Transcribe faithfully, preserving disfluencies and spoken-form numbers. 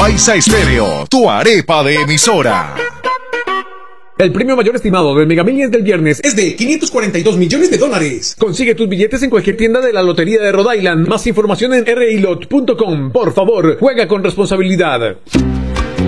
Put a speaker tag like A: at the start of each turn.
A: Paisa Estéreo, tu arepa de emisora.
B: El premio mayor estimado del Mega Millions del viernes es de quinientos cuarenta y dos millones de dólares. Consigue tus billetes en cualquier tienda de la Lotería de Rhode Island. Más información en r i lot punto com. Por favor, juega con responsabilidad.